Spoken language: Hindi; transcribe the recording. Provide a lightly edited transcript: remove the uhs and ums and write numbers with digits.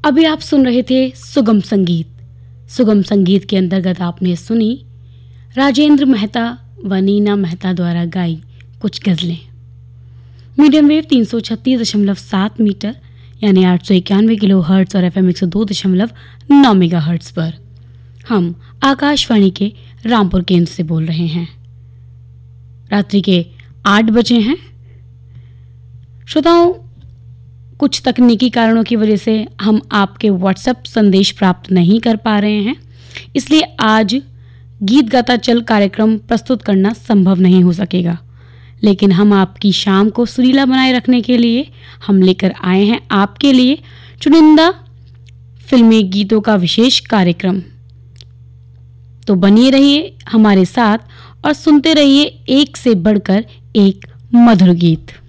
अभी आप सुन रहे थे सुगम संगीत। सुगम संगीत के अंतर्गत आपने सुनी राजेंद्र मेहता व नीना मेहता द्वारा गाई कुछ गजलें। मीडियम वेव 336.7 मीटर यानी 891 किलो हर्ट्ज और FM 102.9 मेगा हर्ट्ज पर हम आकाशवाणी के रामपुर केंद्र से बोल रहे हैं। रात्रि के 8 बजे हैं। श्रोताओं, कुछ तकनीकी कारणों की वजह से हम आपके व्हाट्सएप संदेश प्राप्त नहीं कर पा रहे हैं, इसलिए आज गीत गाता चल कार्यक्रम प्रस्तुत करना संभव नहीं हो सकेगा। लेकिन हम आपकी शाम को सुरीला बनाए रखने के लिए हम लेकर आए हैं आपके लिए चुनिंदा फिल्मी गीतों का विशेष कार्यक्रम। तो बनिए रहिए हमारे साथ और सुनते रहिए एक से बढ़कर एक मधुर गीत।